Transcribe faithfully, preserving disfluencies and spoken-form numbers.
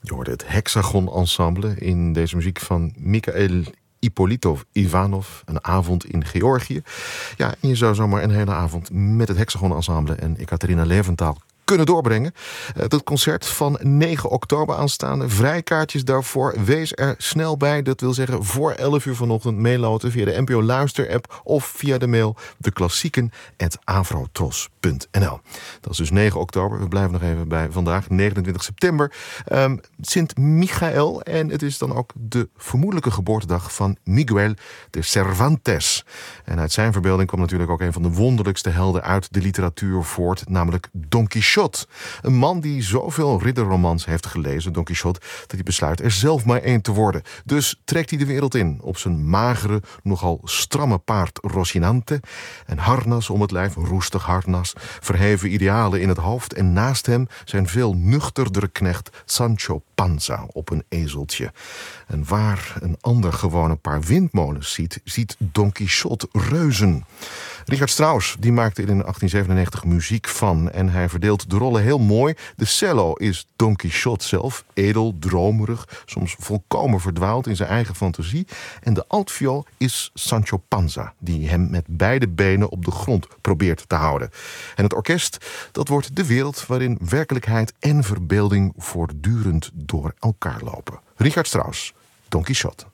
Je hoorde het Hexagon Ensemble in deze muziek van Mikhail Ippolitov Ivanov, een avond in Georgië. Ja, en je zou zomaar een hele avond met het Hexagon Ensemble en Ekaterina Leventhal kunnen doorbrengen. Dat concert van negen oktober aanstaande. Vrijkaartjes daarvoor. Wees er snel bij. Dat wil zeggen voor elf uur vanochtend meeloten via de N P O Luister-app of via de mail deklassieken at avrotros punt n l. Dat is dus negen oktober. We blijven nog even bij vandaag, negenentwintig september. Um, Sint Michael. En het is dan ook de vermoedelijke geboortedag van Miguel de Cervantes. En uit zijn verbeelding kwam natuurlijk ook een van de wonderlijkste helden uit de literatuur voort, namelijk Don Quixote. Een man die zoveel ridderromans heeft gelezen, Don Quixote, dat hij besluit er zelf maar één te worden. Dus trekt hij de wereld in op zijn magere, nogal stramme paard Rocinante. Een harnas om het lijf, een roestig harnas, verheven idealen in het hoofd. En naast hem zijn veel nuchterdere knecht Sancho Panza op een ezeltje. En waar een ander gewoon een paar windmolens ziet, ziet Don Quixote reuzen. Richard Strauss die maakte er in achttien zevenennegentig muziek van en hij verdeelt de rollen heel mooi. De cello is Don Quixote zelf, edel, dromerig, soms volkomen verdwaald in zijn eigen fantasie. En de altviool is Sancho Panza, die hem met beide benen op de grond probeert te houden. En het orkest, dat wordt de wereld waarin werkelijkheid en verbeelding voortdurend door elkaar lopen. Richard Strauss, Don Quixote.